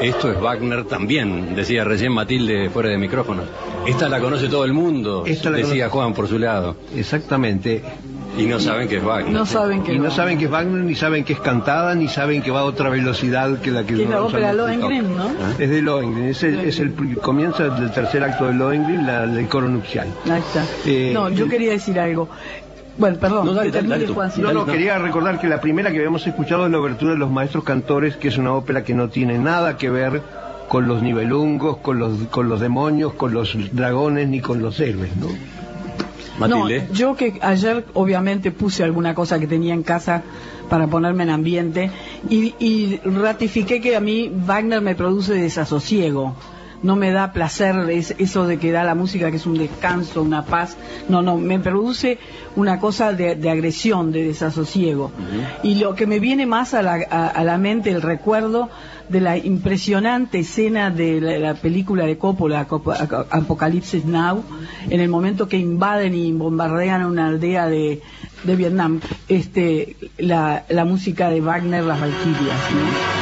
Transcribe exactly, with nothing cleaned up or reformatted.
Esto es Wagner también, decía recién Matilde fuera de micrófono. Esta la conoce todo el mundo, Esta la decía conoce... Juan por su lado. Exactamente. Y no saben que es Wagner. No saben que y no no. saben que es Wagner, ni saben que es cantada, ni saben que va a otra velocidad que la que... Que es la nos ópera han Lohengrin, escrito. ¿no? Es de Lohengrin, es el, es el comienzo del tercer acto de Lohengrin, la, el coro nupcial. Ahí está. Eh, no, yo el... quería decir algo. Bueno, perdón, No, dale, que termine dale, dale Juan. tú. Sí, No, dale. no, quería recordar que la primera que habíamos escuchado es la obertura de Los Maestros Cantores, que es una ópera que no tiene nada que ver con los nivelungos, con los, con los demonios, con los dragones, ni con los héroes, ¿no? Matilde. No, yo que ayer obviamente puse alguna cosa que tenía en casa para ponerme en ambiente y, y ratifiqué que a mí Wagner me produce desasosiego. No me da placer es, eso de que da la música, que es un descanso, una paz. No, no, me produce una cosa de, de agresión, de desasosiego. Uh-huh. Y lo que me viene más a la, a, a la mente, el recuerdo de la impresionante escena de la, la película de Coppola, Apocalipsis Now, en el momento que invaden y bombardean una aldea de, de Vietnam, este, la, la música de Wagner, Las Valquirias, ¿no?